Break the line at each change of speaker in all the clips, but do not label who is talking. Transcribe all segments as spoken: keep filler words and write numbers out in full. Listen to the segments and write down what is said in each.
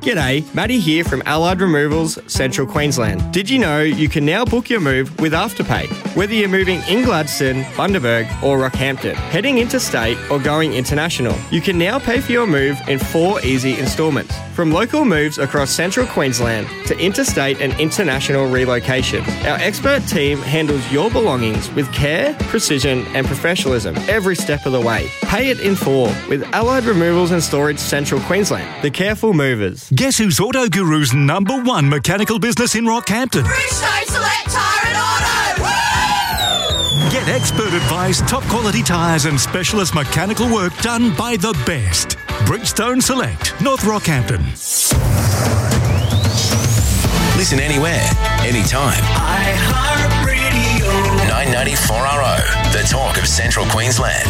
G'day, Matty here from Allied Removals, Central Queensland. Did you know you can now book your move with Afterpay? Whether you're moving in Gladstone, Bundaberg or Rockhampton, heading interstate or going international, you can now pay for your move in four easy instalments. From local moves across Central Queensland to interstate and international relocation, our expert team handles your belongings with care, precision and professionalism every step of the way. Pay it in full with Allied Removals and Storage Central Queensland, the careful movers.
Guess who's Auto Guru's number one mechanical business in Rockhampton?
Bridgestone Select Tyre and Auto! Woo!
Get expert advice, top quality tyres and specialist mechanical work done by the best. Bridgestone Select, North Rockhampton.
Listen anywhere, anytime.
iHeartRadio.
nine ninety-four R O, the talk of Central Queensland.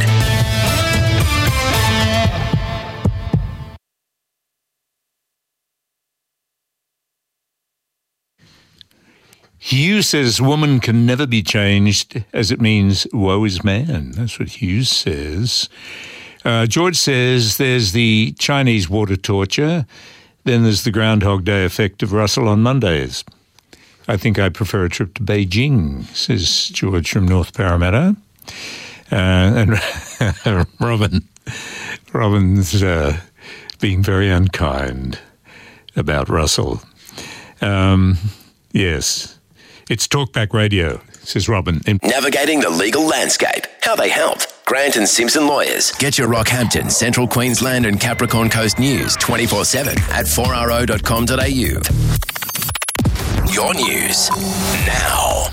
Hughes says woman can never be changed, as it means woe is man. That's what Hughes says. Uh, George says there's the Chinese water torture, then there's the Groundhog Day effect of Russell on Mondays. I think I prefer a trip to Beijing, says George from North Parramatta. Uh, and Robin, Robin's uh, being very unkind about Russell. Um, yes. It's Talkback Radio, says Robin.
Navigating the legal landscape. How they help. Grant and Simpson Lawyers. Get your Rockhampton, Central Queensland and Capricorn Coast news twenty-four seven at four r o dot com dot a u. Your news now.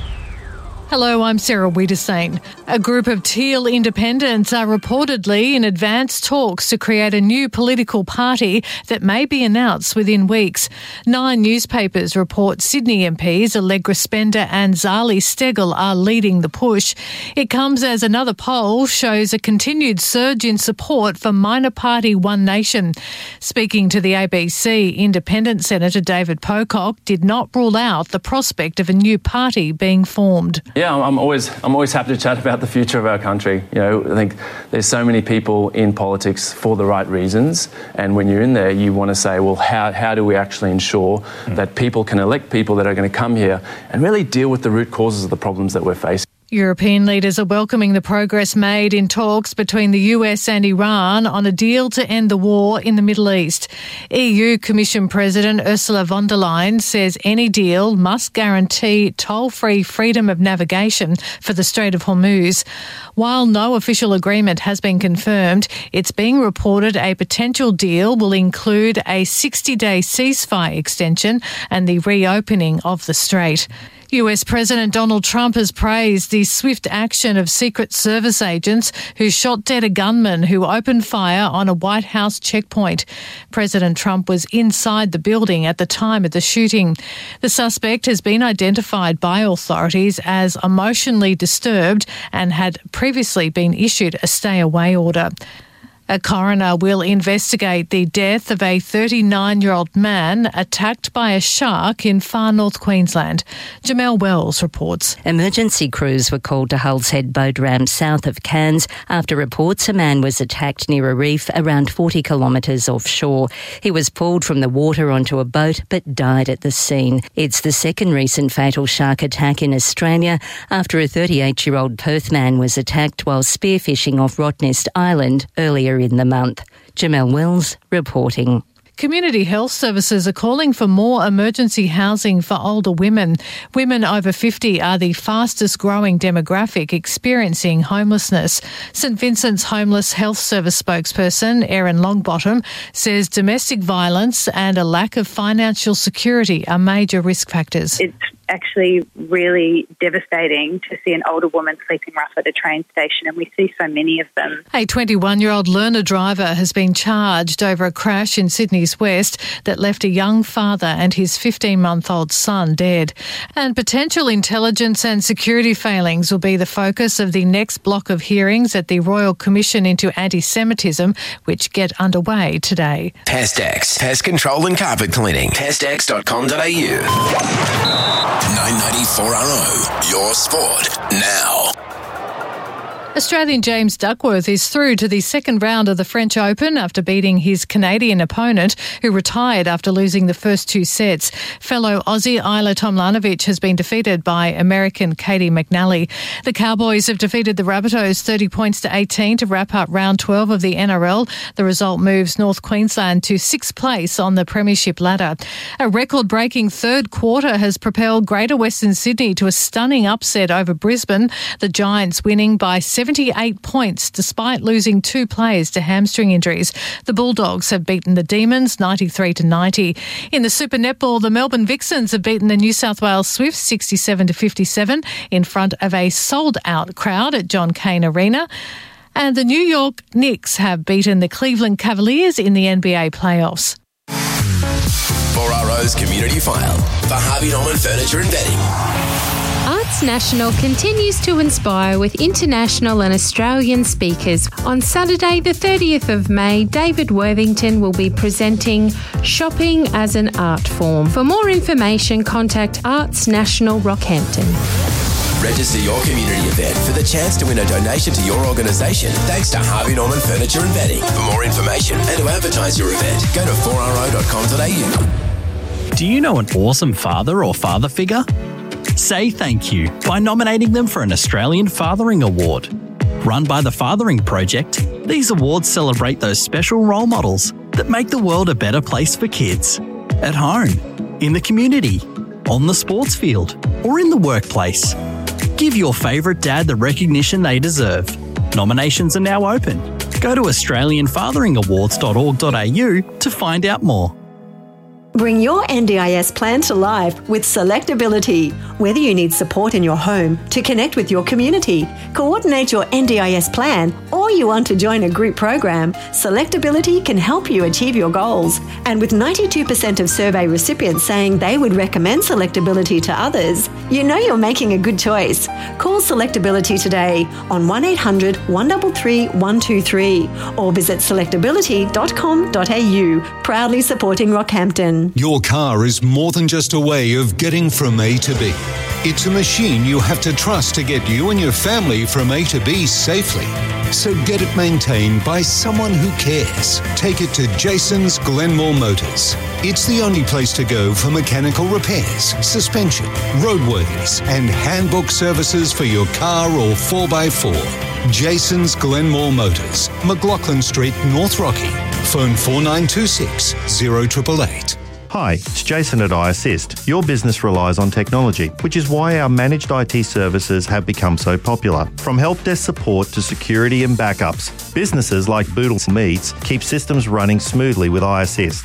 Hello, I'm Sarah Wiedersane. A group of Teal independents are reportedly in advanced talks to create a new political party that may be announced within weeks. Nine newspapers report Sydney M Ps Allegra Spender and Zali Steggall are leading the push. It comes as another poll shows a continued surge in support for minor party One Nation. Speaking to the A B C, Independent Senator David Pocock did not rule out the prospect of a new party being formed.
Yeah, I'm always I'm always happy to chat about the future of our country. You know, I think there's so many people in politics for the right reasons, and when you're in there, you want to say, well, how how do we actually ensure mm. that people can elect people that are going to come here and really deal with the root causes of the problems that we're facing?
European leaders are welcoming the progress made in talks between the U S and Iran on a deal to end the war in the Middle East. E U Commission President Ursula von der Leyen says any deal must guarantee toll-free freedom of navigation for the Strait of Hormuz. While no official agreement has been confirmed, it's being reported a potential deal will include a sixty-day ceasefire extension and the reopening of the strait. U S President Donald Trump has praised the swift action of Secret Service agents who shot dead a gunman who opened fire on a White House checkpoint. President Trump was inside the building at the time of the shooting. The suspect has been identified by authorities as emotionally disturbed and had previously been issued a stay-away order. A coroner will investigate the death of a thirty-nine-year-old man attacked by a shark in far north Queensland. Jamelle Wells reports.
Emergency crews were called to Hull's Head boat ramp south of Cairns after reports a man was attacked near a reef around forty kilometres offshore. He was pulled from the water onto a boat but died at the scene. It's the second recent fatal shark attack in Australia after a thirty-eight-year-old Perth man was attacked while spearfishing off Rottnest Island earlier in the month. Jamelle Wells reporting.
Community health services are calling for more emergency housing for older women. Women over fifty are the fastest growing demographic experiencing homelessness. St Vincent's Homeless Health Service spokesperson Erin Longbottom says domestic violence and a lack of financial security are major risk factors.
It's actually really devastating to see an older woman sleeping rough at a train station, and we see so many of them.
A twenty-one-year-old learner driver has been charged over a crash in Sydney's West that left a young father and his fifteen-month-old son dead. And potential intelligence and security failings will be the focus of the next block of hearings at the Royal Commission into Anti-Semitism, which get underway today.
Pestex, pest control and carpet cleaning. pestex dot com dot a u. nine ninety-four R O, your sport now.
Australian James Duckworth is through to the second round of the French Open after beating his Canadian opponent, who retired after losing the first two sets. Fellow Aussie Isla Tomljanovic has been defeated by American Katie McNally. The Cowboys have defeated the Rabbitohs thirty points to eighteen to wrap up round twelve of the N R L. The result moves North Queensland to sixth place on the premiership ladder. A record-breaking third quarter has propelled Greater Western Sydney to a stunning upset over Brisbane, the Giants winning by seventy-eight points despite losing two players to hamstring injuries. The Bulldogs have beaten the Demons ninety-three to ninety. In the Super Netball, the Melbourne Vixens have beaten the New South Wales Swifts sixty-seven to fifty-seven in front of a sold-out crowd at John Cain Arena. And the New York Knicks have beaten the Cleveland Cavaliers in the N B A playoffs.
four R O's Community File for Harvey Norman Furniture and Bedding.
Arts National continues to inspire with international and Australian speakers. On Saturday, the thirtieth of May, David Worthington will be presenting Shopping as an Art Form. For more information, contact Arts National Rockhampton.
Register your community event for the chance to win a donation to your organisation thanks to Harvey Norman Furniture and Bedding. For more information and to advertise your event, go to four r o dot com dot a u.
Do you know an awesome father or father figure? Say thank you by nominating them for an Australian Fathering Award. Run by the Fathering Project, these awards celebrate those special role models that make the world a better place for kids. At home, in the community, on the sports field, or in the workplace. Give your favourite dad the recognition they deserve. Nominations are now open. Go to australian fathering awards dot org dot a u to find out more.
Bring your N D I S plan to life with Selectability. Whether you need support in your home, to connect with your community, coordinate your N D I S plan, or you want to join a group program, Selectability can help you achieve your goals. And with ninety-two percent of survey recipients saying they would recommend Selectability to others, you know you're making a good choice. Call Selectability today on one eight hundred, one three three, one two three or visit selectability dot com dot a u, proudly supporting Rockhampton.
Your car is more than just a way of getting from A to B. It's a machine you have to trust to get you and your family from A to B safely. So get it maintained by someone who cares. Take it to Jason's Glenmore Motors. It's the only place to go for mechanical repairs, suspension, roadworthiness, and handbook services for your car or four by four. Jason's Glenmore Motors, McLaughlin Street, North Rocky. Phone four nine two six, zero eight eight eight.
Hi, it's Jason at iAssist. Your business relies on technology, which is why our managed I T services have become so popular. From help desk support to security and backups, businesses like Boodle Meats keep systems running smoothly with iAssist.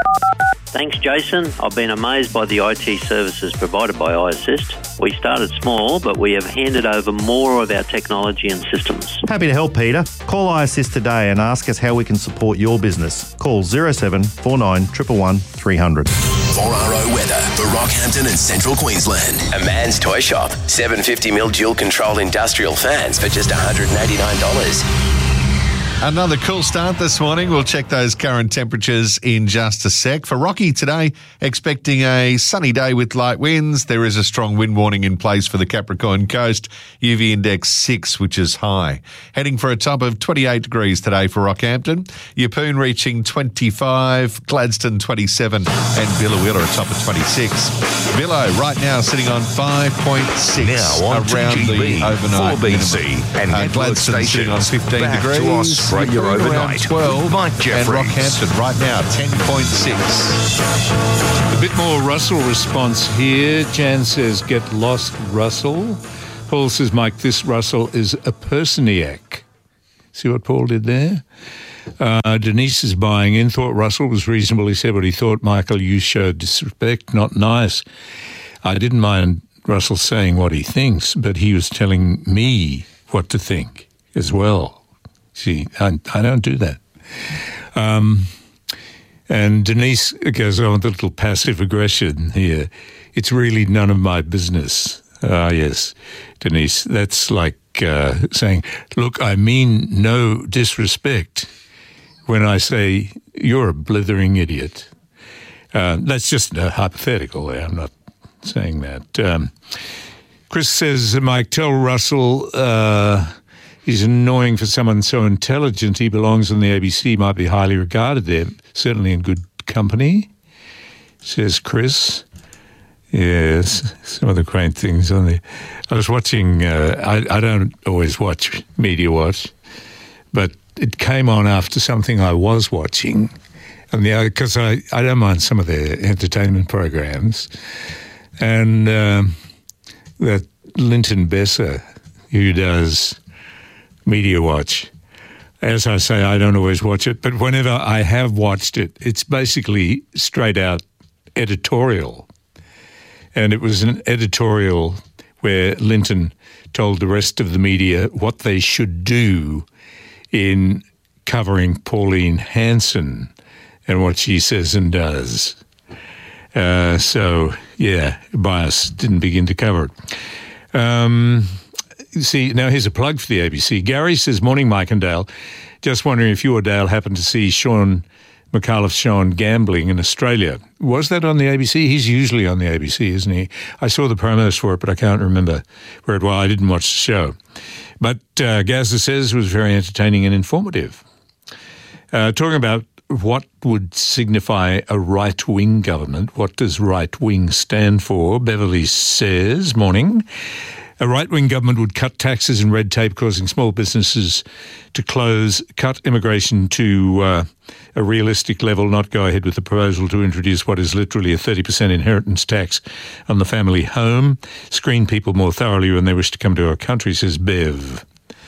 Thanks, Jason. I've been amazed by the I T services provided by iAssist. We started small, but we have handed over more of our technology and systems.
Happy to help, Peter. Call iAssist today and ask us how we can support your business. Call zero seven four nine one one one three hundred.
four R O weather for Rockhampton and Central Queensland. A man's toy shop. seven hundred fifty millimeter dual-control industrial fans for just one hundred eighty-nine dollars.
Another cool start this morning. We'll check those current temperatures in just a sec. For Rocky today, expecting a sunny day with light winds. There is a strong wind warning in place for the Capricorn Coast. U V index six, which is high. Heading for a top of twenty-eight degrees today for Rockhampton. Yeppoon reaching twenty-five, Gladstone twenty-seven, and Billawilla a top of twenty-six. Billow right now sitting on five point six
now on
around the overnight
four B C and
uh, Gladstone sitting on fifteen
back
degrees.
To Australia overnight.
twelve,
Mike
and Rockhampton right now ten point six.
A bit more Russell response here. Jan says, get lost, Russell. Paul says, Mike, this Russell is a personiac. See what Paul did there? Uh, Denise is buying in. Thought Russell was reasonable. He said what he thought. Michael, you showed disrespect. Not nice. I didn't mind Russell saying what he thinks, but he was telling me what to think as well. See, I, I don't do that. Um, and Denise goes on with a little passive aggression here. It's really none of my business. Ah, yes, Denise, that's like uh, saying, look, I mean no disrespect when I say you're a blithering idiot. Uh, that's just uh, hypothetical. I'm not saying that. Um, Chris says, Mike, tell Russell... Uh, He's annoying for someone so intelligent. He belongs on the A B C, might be highly regarded there, certainly in good company, says Chris. Yes, some of the quaint things on there. I was watching, uh, I, I don't always watch Media Watch, but it came on after something I was watching, and because I, I don't mind some of their entertainment programs, and um, that Linton Besser, who does Media Watch, as I say, I don't always watch it, but whenever I have watched it, it's basically straight out editorial. And it was an editorial where Linton told the rest of the media what they should do in covering Pauline Hanson and what she says and does. Uh, so, yeah, bias didn't begin to cover it. Um, see, now here's a plug for the A B C. Gary says, morning, Mike and Dale. Just wondering if you or Dale happened to see Sean McAuliffe's show on gambling in Australia. Was that on the A B C? He's usually on the A B C, isn't he? I saw the promos for it, but I can't remember where it was. I didn't watch the show. But uh, Gazza says it was very entertaining and informative. Uh, talking about what would signify a right-wing government, what does right-wing stand for? Beverly says, morning, a right-wing government would cut taxes and red tape, causing small businesses to close, cut immigration to uh, a realistic level, not go ahead with the proposal to introduce what is literally a thirty percent inheritance tax on the family home, screen people more thoroughly when they wish to come to our country, says Bev.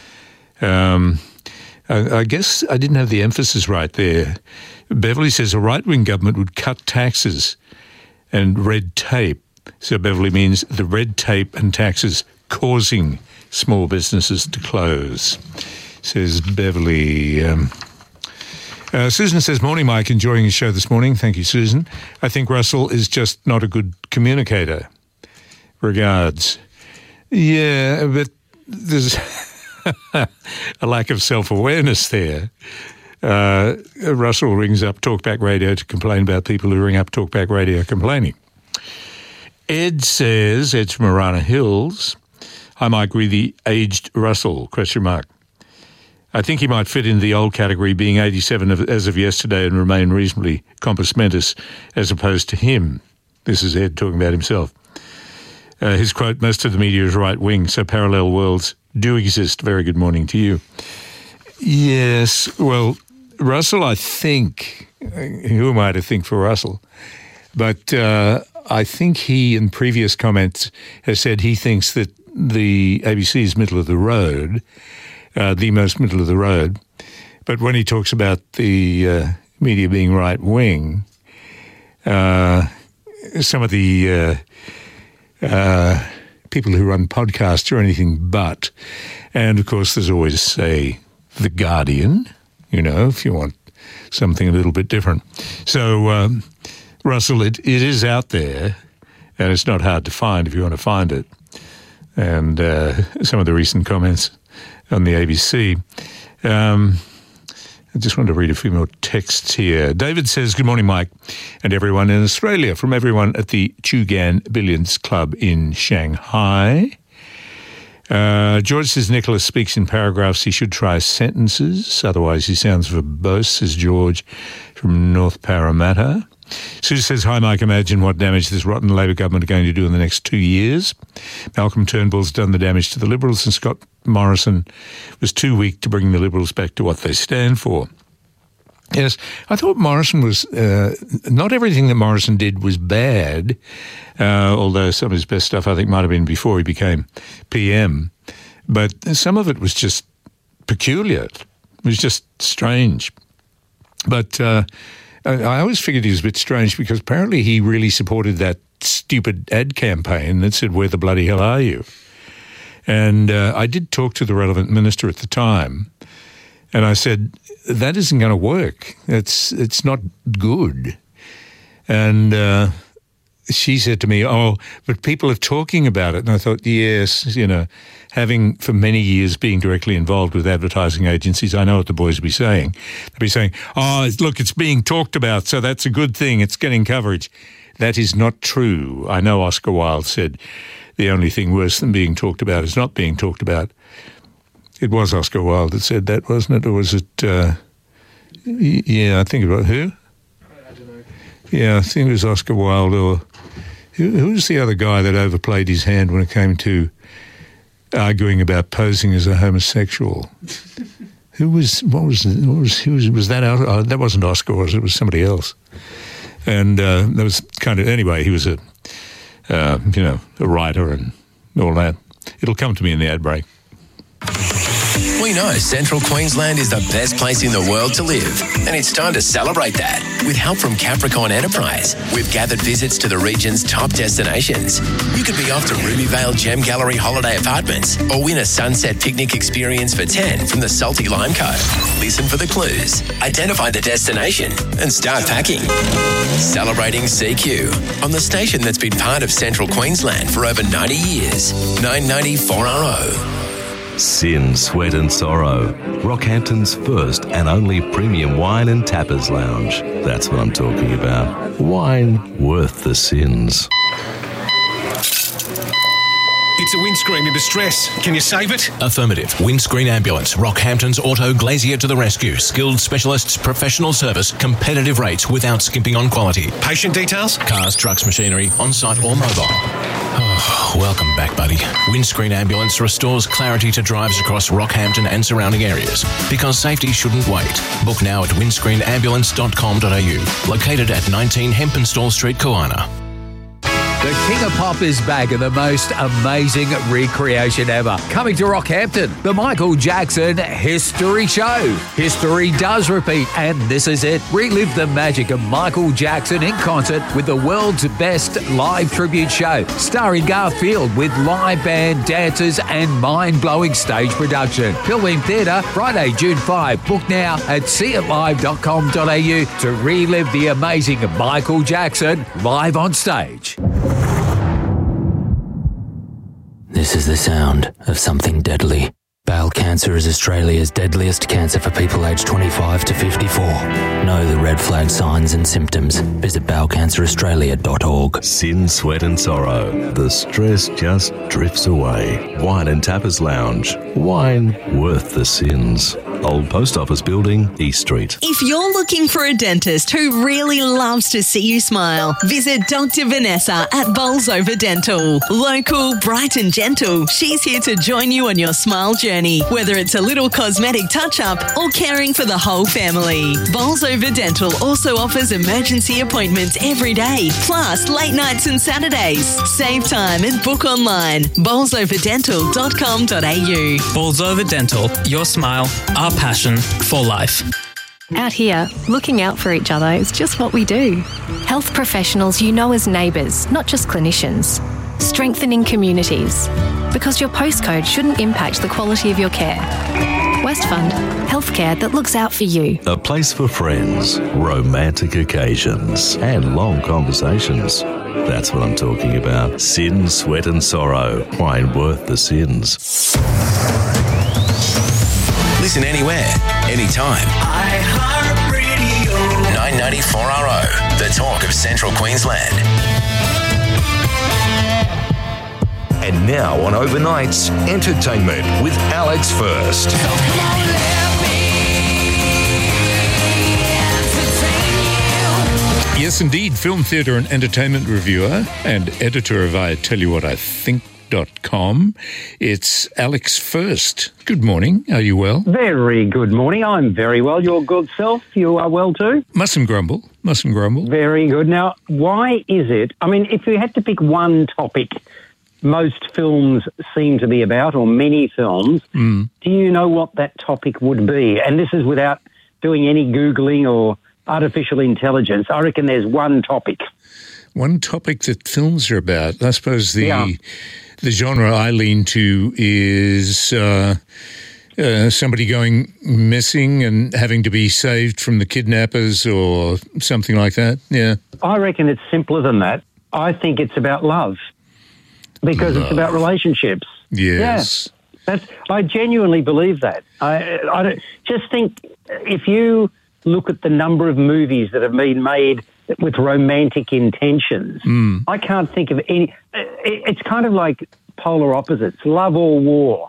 Um, I, I guess I didn't have the emphasis right there. Beverly says a right-wing government would cut taxes and red tape. So Beverly means the red tape and taxes causing small businesses to close, says Beverly. Um, uh, Susan says, morning, Mike, enjoying your show this morning. Thank you, Susan. I think Russell is just not a good communicator. Regards. Yeah, but there's a lack of self-awareness there. Uh, Russell rings up Talkback Radio to complain about people who ring up Talkback Radio complaining. Ed says, Ed's from Marana Hills, I might agree the aged Russell, question mark. I think he might fit in the old category, being eighty-seven of, as of yesterday and remain reasonably compos mentis as opposed to him. This is Ed talking about himself. Uh, his quote, most of the media is right-wing, so parallel worlds do exist. Very good morning to you. Yes, well, Russell, I think, who am I to think for Russell? But uh, I think he, in previous comments, has said he thinks that the A B C is middle of the road, uh, the most middle of the road. But when he talks about the uh, media being right-wing, uh, some of the uh, uh, people who run podcasts are anything but. And, of course, there's always, say, The Guardian, you know, if you want something a little bit different. So, um, Russell, it, it is out there, and it's not hard to find if you want to find it. And uh, some of the recent comments on the A B C. Um, I just want to read a few more texts here. David says, good morning, Mike, and everyone in Australia, from everyone at the Chugan Billiards Club in Shanghai. Uh, George says Nicholas speaks in paragraphs. He should try sentences. Otherwise, he sounds verbose, says George from North Parramatta. Sue says, hi, Mike. Imagine what damage this rotten Labor government are going to do in the next two years. Malcolm Turnbull's done the damage to the Liberals, and Scott Morrison was too weak to bring the Liberals back to what they stand for. Yes, I thought Morrison was, uh, not everything that Morrison did was bad, uh, although some of his best stuff I think might have been before he became P M. But some of it was just peculiar. It was just strange. But uh, I always figured he was a bit strange because apparently he really supported that stupid ad campaign that said, where the bloody hell are you? And uh, I did talk to the relevant minister at the time, and I said, that isn't going to work. It's it's not good. And uh, she said to me, oh, but people are talking about it. And I thought, yes, you know, having for many years being directly involved with advertising agencies, I know what the boys will be saying. They'll be saying, oh, look, it's being talked about, so that's a good thing. It's getting coverage. That is not true. I know Oscar Wilde said the only thing worse than being talked about is not being talked about. It was Oscar Wilde that said that, wasn't it? Or was it... Uh, yeah, I think it was... Who? I don't know. Yeah, I think it was Oscar Wilde or... Who, who was the other guy that overplayed his hand when it came to arguing about posing as a homosexual? Who was... What was... What was who was, was that out? Oh, that wasn't Oscar, was it? It was somebody else. And uh, that was kind of... Anyway, he was a... Uh, you know, a writer and all that. It'll come to me in the ad break.
We know Central Queensland is the best place in the world to live, and it's time to celebrate that. With help from Capricorn Enterprise, we've gathered visits to the region's top destinations. You could be off to Rubyvale Gem Gallery Holiday Apartments or win a sunset picnic experience for ten from the Salty Lime Co. Listen for the clues, identify the destination, and start packing. Celebrating C Q on the station that's been part of Central Queensland for over ninety years. nine ninety four R O.
Sin, Sweat and Sorrow. Rockhampton's first and only premium wine and tappers lounge. That's what I'm talking about. Wine worth the sins.
It's a windscreen in distress. Can you save it?
Affirmative. Windscreen Ambulance. Rockhampton's Auto Glazier to the rescue. Skilled specialists, professional service, competitive rates without skimping on quality.
Patient details?
Cars, trucks, machinery, on-site or mobile. Oh, welcome back, buddy. Windscreen Ambulance restores clarity to drives across Rockhampton and surrounding areas. Because safety shouldn't wait. Book now at windscreen ambulance dot com dot a u. Located at nineteen Hempenstall Street, Koana.
The King of Pop is back in the most amazing recreation ever. Coming to Rockhampton, the Michael Jackson History Show. History does repeat, and this is it. Relive the magic of Michael Jackson in concert with the world's best live tribute show, starring Garth Field with live band, dancers, and mind-blowing stage production. Pilbeam Theatre, Friday, June fifth. Book now at see it live dot com dot a u to relive the amazing Michael Jackson live on stage.
This is the sound of something deadly. Bowel cancer is Australia's deadliest cancer for people aged twenty-five to fifty-four. Know the red flag signs and symptoms. Visit bowel cancer australia dot org.
Sin, Sweat and Sorrow. The stress just drifts away. Wine and Tappers Lounge. Wine worth the sins. Old Post Office Building, East Street.
If you're looking for a dentist who really loves to see you smile, visit Doctor Vanessa at Bolsover Dental. Local, bright and gentle, she's here to join you on your smile journey, whether it's a little cosmetic touch-up or caring for the whole family. Bolsover Dental also offers emergency appointments every day, plus late nights and Saturdays. Save time and book online. bolsover dental dot com dot a u.
Bolsover Dental, your smile, our passion for life.
Out here, looking out for each other is just what we do. Health professionals you know as neighbours, not just clinicians. Strengthening communities. Because your postcode shouldn't impact the quality of your care. Westfund, healthcare that looks out for you.
A place for friends, romantic occasions, and long conversations. That's what I'm talking about. Sin, Sweat and Sorrow. Wine worth the sins.
Listen anywhere, anytime. iHeartRadio. nine ninety-four R O, the talk of Central Queensland.
And now on Overnights, entertainment with Alex First.
Yes, indeed. Film, theatre and entertainment reviewer and editor of I Tell You What I Think dot com. It's Alex First. Good morning. Are you well?
Very good morning. I'm very well. Your good self? You are well too?
Mustn't grumble. Mustn't grumble.
Very good. Now, why is it? I mean, if you had to pick one topic most films seem to be about, or many films,
mm.
do you know what that topic would be? And this is without doing any Googling or artificial intelligence. I reckon there's one topic.
One topic that films are about. I suppose the
yeah.
the genre I lean to is uh, uh, somebody going missing and having to be saved from the kidnappers or something like that. Yeah.
I reckon it's simpler than that. I think it's about love because love. It's about relationships.
Yes.
Yeah. That's, I genuinely believe that. I, I don't, just think if you look at the number of movies that have been made with romantic intentions,
mm.
I can't think of any. It's kind of like polar opposites, love or war.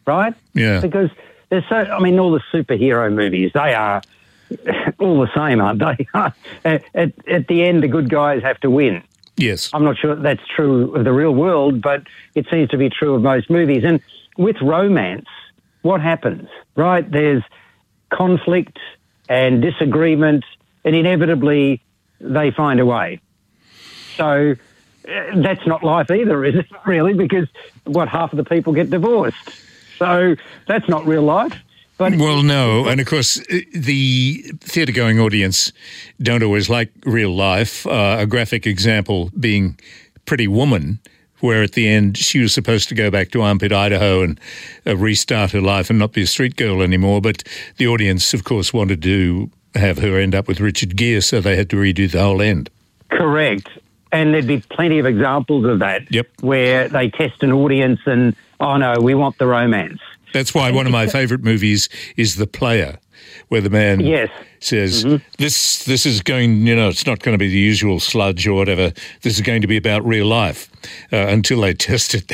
right?
Yeah.
Because there's so, I mean, all the superhero movies, they are all the same, aren't they? at, at, at the end, the good guys have to win.
Yes.
I'm not sure that's true of the real world, but it seems to be true of most movies. And with romance, what happens, right? There's conflict and disagreement, and inevitably they find a way. So uh, that's not life either, is it, really? Because, what, half of the people get divorced. So that's not real life. But
well, no, and of course the theatre-going audience don't always like real life. Uh, a graphic example being Pretty Woman, where at the end she was supposed to go back to Armpit, Idaho and uh, restart her life and not be a street girl anymore. But the audience, of course, wanted to have her end up with Richard Gere, so they had to redo the whole end.
Correct. And there'd be plenty of examples of that,
yep.
where they test an audience and, oh no, we want the romance.
That's why one of my favourite movies is The Player, where the man
yes.
says,
mm-hmm.
this this is going, you know, it's not going to be the usual sludge or whatever. This is going to be about real life, uh, until they test it.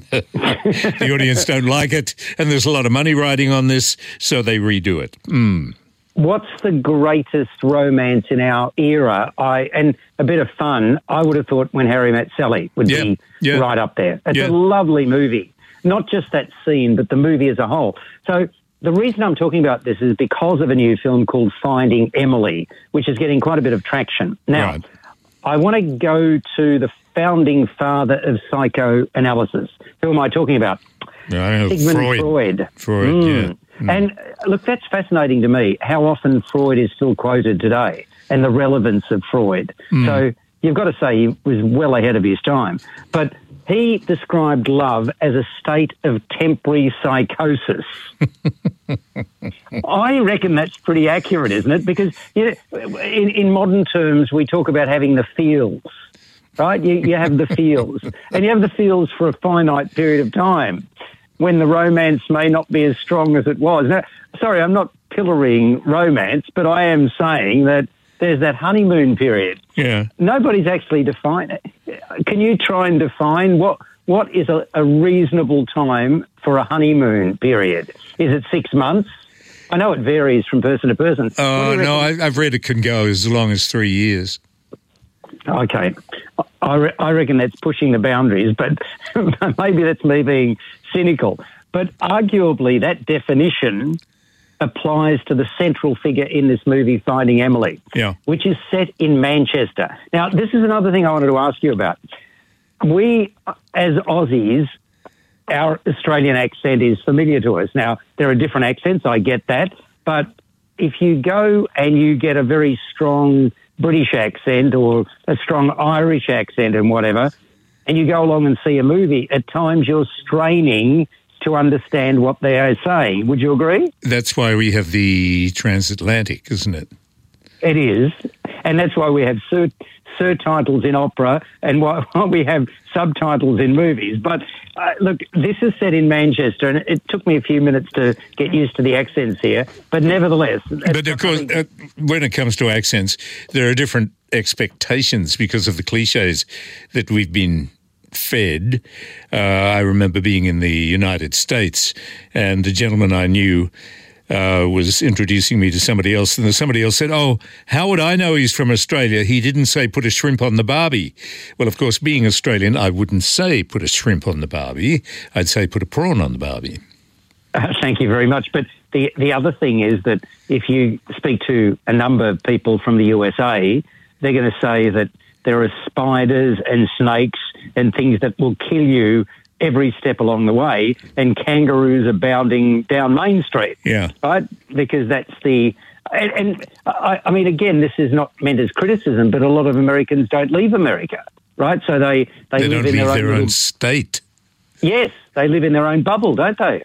The audience don't like it, and there's a lot of money riding on this, so they redo it. Mm.
What's the greatest romance in our era? I and a bit of fun, I would have thought When Harry Met Sally would
yeah.
be
yeah.
right up there. It's
yeah.
a lovely movie. Not just that scene, but the movie as a whole. So the reason I'm talking about this is because of a new film called Finding Emily, which is getting quite a bit of traction. Now,
right.
I want to go to the founding father of psychoanalysis. Who am I talking about?
No,
Sigmund
Freud.
Freud.
Freud,
mm.
yeah. Mm.
And look, that's fascinating to me, how often Freud is still quoted today and the relevance of Freud.
Mm.
So you've got to say he was well ahead of his time. But he described love as a state of temporary psychosis. I reckon that's pretty accurate, isn't it? Because you know, in, in modern terms, we talk about having the feels, right? You, you have the feels. And you have the feels for a finite period of time when the romance may not be as strong as it was. Now, sorry, I'm not pillorying romance, but I am saying that there's that honeymoon period.
Yeah.
Nobody's actually defined it. Can you try and define what what is a, a reasonable time for a honeymoon period? Is it six months? I know it varies from person to person.
Oh, no, I, I've read it can go as long as three years.
Okay. I, re- I reckon that's pushing the boundaries, but maybe that's me being cynical. But arguably that definition applies to the central figure in this movie, Finding Emily,
yeah.
which is set in Manchester. Now, this is another thing I wanted to ask you about. We, as Aussies, our Australian accent is familiar to us. Now, there are different accents, I get that, but if you go and you get a very strong British accent or a strong Irish accent and whatever, and you go along and see a movie, at times you're straining to understand what they are saying. Would you agree?
That's why we have the transatlantic, isn't it?
It is. And that's why we have sur- surtitles in opera and why, why we have subtitles in movies. But uh, look, this is set in Manchester, and it took me a few minutes to get used to the accents here. But nevertheless...
But of course, uh, when it comes to accents, there are different expectations because of the cliches that we've been fed. Uh, I remember being in the United States, and the gentleman I knew uh, was introducing me to somebody else, and somebody else said, "Oh, how would I know he's from Australia? He didn't say put a shrimp on the barbie." Well, of course, being Australian, I wouldn't say put a shrimp on the barbie. I'd say put a prawn on the barbie.
Uh, thank you very much. But the the other thing is that if you speak to a number of people from the U S A, they're going to say that there are spiders and snakes and things that will kill you every step along the way, and kangaroos are bounding down Main Street.
Yeah.
Right? Because that's the... And, and I, I mean, again, this is not meant as criticism, but a lot of Americans don't leave America, right? So they, they,
they
live
don't
in
leave
their,
their
own,
own
little,
state.
Yes, they live in their own bubble, don't they?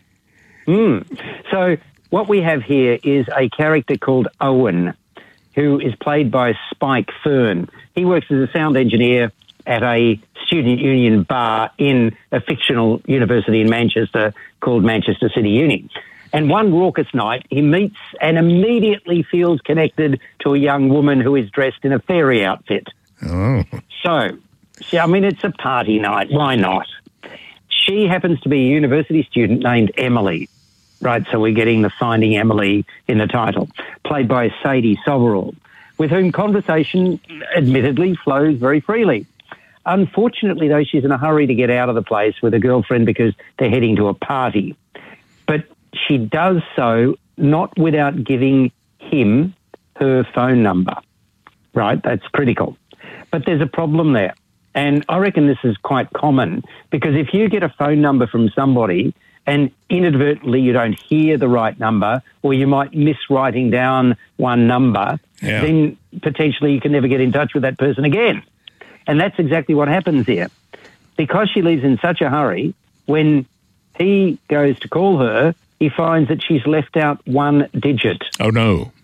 Mm. So what we have here is a character called Owen, who is played by Spike Fern. He works as a sound engineer at a student union bar in a fictional university in Manchester called Manchester City Uni. And one raucous night, he meets and immediately feels connected to a young woman who is dressed in a fairy outfit.
Oh.
So, see, I mean, it's a party night. Why not? she happens to be a university student named Emily, right? So we're getting the Finding Emily in the title, played by Sadie Soverall, with whom conversation admittedly flows very freely. Unfortunately, though, she's in a hurry to get out of the place with a girlfriend because they're heading to a party. But she does so not without giving him her phone number, right? That's critical. But there's a problem there. And I reckon this is quite common because if you get a phone number from somebody and inadvertently you don't hear the right number or you might miss writing down one number, yeah. then potentially you can never get in touch with that person again. And that's exactly what happens here. Because she leaves in such a hurry, when he goes to call her, he finds that she's left out one digit.
Oh, no.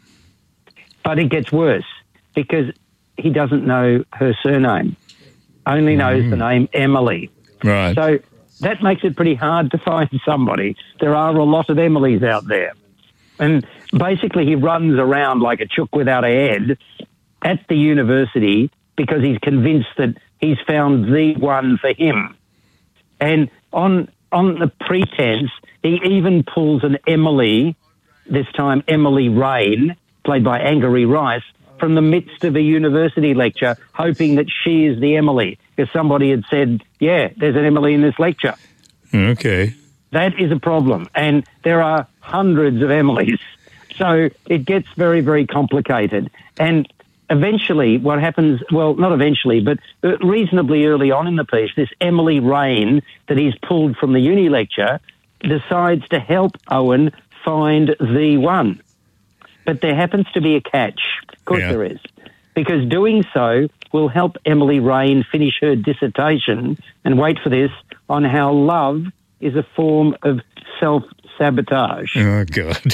But it gets worse because he doesn't know her surname, only knows mm. the name Emily.
Right.
So that makes it pretty hard to find somebody. There are a lot of Emilys out there. And basically he runs around like a chook without a head at the university because he's convinced that he's found the one for him. And on on the pretense, he even pulls an Emily, this time Emily Rain, played by Angourie Rice, from the midst of a university lecture, hoping that she is the Emily, because somebody had said, yeah, there's an Emily in this lecture.
Okay.
That is a problem. And there are hundreds of Emilys. So it gets very, very complicated. And eventually what happens, well, not eventually, but reasonably early on in the piece, this Emily Rain that he's pulled from the uni lecture decides to help Owen find the one. But there happens to be a catch. Of course yeah. there is. Because doing so will help Emily Rain finish her dissertation, and wait for this, on how love is a form of self-sabotage.
Oh, God.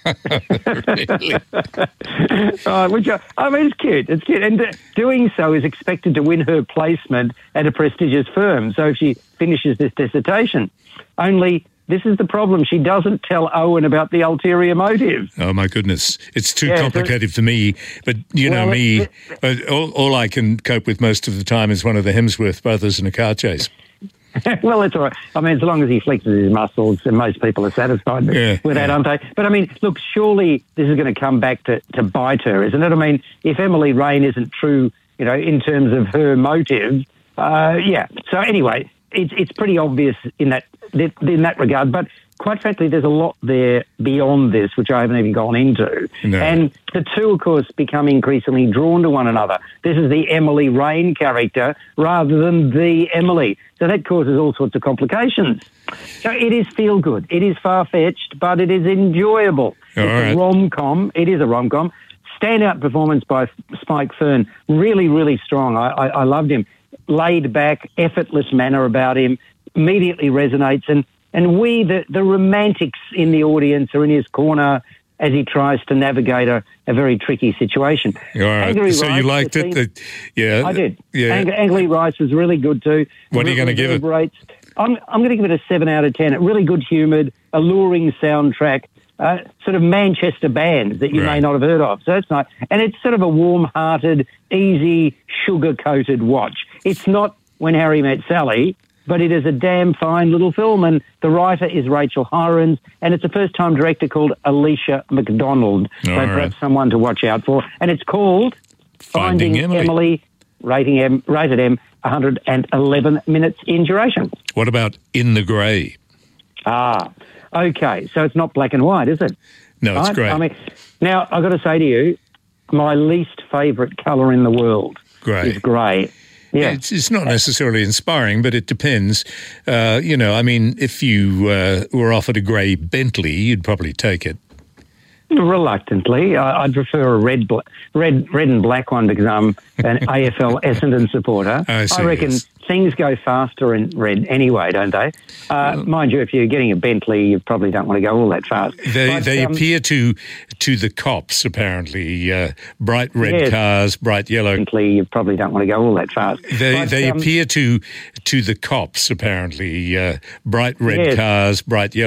Really?
uh, which, I, I mean, it's cute. It's cute. And uh, doing so is expected to win her placement at a prestigious firm, so if she finishes this dissertation. Only this is the problem. She doesn't tell Owen about the ulterior motive.
Oh, my goodness. It's too
yeah,
complicated so, for me. But, you well, know me, it, it, all, all I can cope with most of the time is one of the Hemsworth brothers in a car chase.
Well, it's all right. I mean, as long as he flexes his muscles, and most people are satisfied with,
yeah,
with that,
yeah.
aren't they? But, I mean, look, surely this is going to come back to, to bite her, isn't it? I mean, if Emily Rain isn't true, you know, in terms of her motive, uh, yeah. So, anyway, it's it's pretty obvious in that in that regard. But quite frankly, there's a lot there beyond this, which I haven't even gone into.
No.
And the two, of course, become increasingly drawn to one another. This is the Emily Rain character rather than the Emily. So that causes all sorts of complications. So it is feel-good. It is far-fetched, but it is enjoyable.
All
it's
right.
a rom-com. It is a rom-com. Standout performance by Spike Fern. Really, really strong. I, I, I loved him. Laid back, effortless manner about him. Immediately resonates. And, and we, the, the romantics in the audience, are in his corner as he tries to navigate a, a very tricky situation.
All right.
Angourie
So
Rice,
you liked
the
it?
scene-
The, yeah.
I did.
Yeah.
Ang- Angourie Rice was really good too.
What are you going to give it?
Reverberates. I'm, I'm going to give it a seven out of ten. A really good humoured, alluring soundtrack, uh, sort of Manchester bands that you
Right.
may not have heard of. So that's nice. And it's sort of a warm-hearted, easy, sugar-coated watch. It's not When Harry Met Sally, but it is a damn fine little film, and the writer is Rachel Hirons, and it's a first-time director called Alicia McDonald, so
All right.
perhaps someone to watch out for. And it's called
Finding
Finding,
Emily.
Emily, rating M, rated M, one hundred eleven minutes in duration.
What about In the Grey?
Ah, okay, so it's not black and white, is it?
No, it's
Right?
grey.
I mean, now, I've got to say to you, my least favourite colour in the world
Grey.
is grey. Yeah.
It's, it's not necessarily inspiring, but it depends. Uh, you know, I mean, if you uh, were offered a grey Bentley, you'd probably take it.
Reluctantly, I, I'd prefer a red, bla- red, red and black one because I'm an A F L Essendon supporter.
I see,
I reckon
yes.
things go faster in red anyway, don't they? Uh, mind you, if you're getting a Bentley, you probably don't want to go all that fast.
They
But,
they
um,
appear to to the cops apparently. Uh, bright red
Yes.
cars, bright yellow.
Bentley, you probably don't want to go all that fast.
They
But,
they
um,
appear to to the cops apparently. Uh, bright red
Yes.
cars, bright yellow.